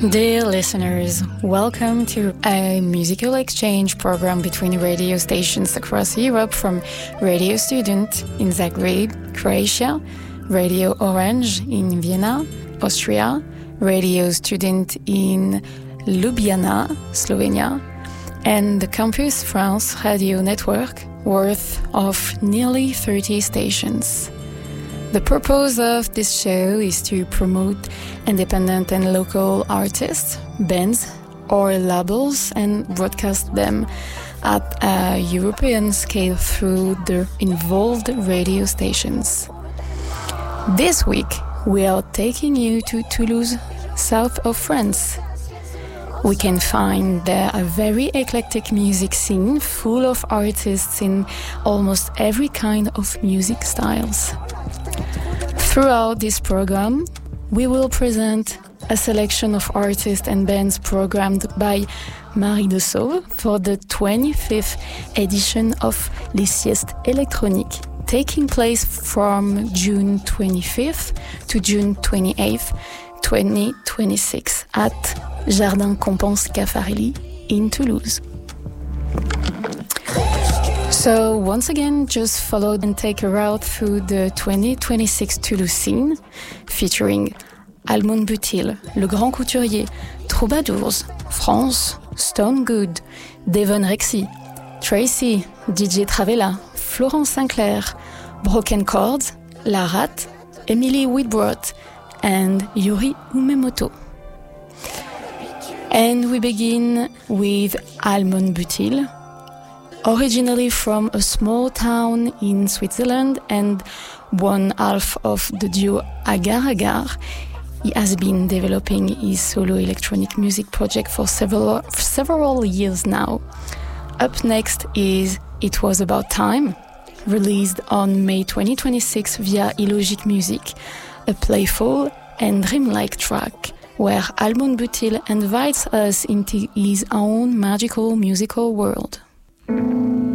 Dear listeners, welcome to a musical exchange program between radio stations across Europe from Radio Student in Zagreb, Croatia, Radio Orange in Vienna, Austria, Radio Student in Ljubljana, Slovenia, and the Campus France radio network worth of nearly 30 stations. The purpose of this show is to promote independent and local artists, bands, or labels and broadcast them at a European scale through the involved radio stations. This week, we are taking you to Toulouse, south of France. We can find there a very eclectic music scene full of artists in almost every kind of music styles. Throughout this program, we will present a selection of artists and bands programmed by Marie de Sauve for the 25th edition of Les Siestes Électroniques, taking place from June 25th to June 28th, 2026 at Jardin Compense Caffarelli in Toulouse. So once again, just follow and take a route through the 2026 Toulouse scene, featuring Almond Butil, Le Grand Couturier, Troubadours, France, Stone Good, Devon Rexy, Tracy, DJ Travella, Florence Sinclair, Broken Chords, La Rat, Emily Whitbrot, and Yuri Umemoto. And we begin with Almond Butil, originally from a small town in Switzerland and one half of the duo Agar Agar. He has been developing his solo electronic music project for several years now. Up next is It Was About Time, released on May 2026 via Illogic Music, a playful and dreamlike track where Almond Butil invites us into his own magical musical world.